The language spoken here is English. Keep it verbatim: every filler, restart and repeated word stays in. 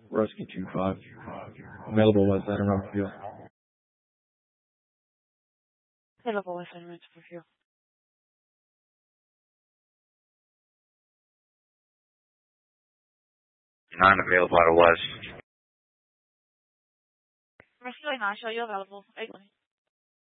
Rescue two five. Available West Side and Robert Field. Available West Side and Robert Field. Nine available out of West. Rescue nine, show you available. eight twenty.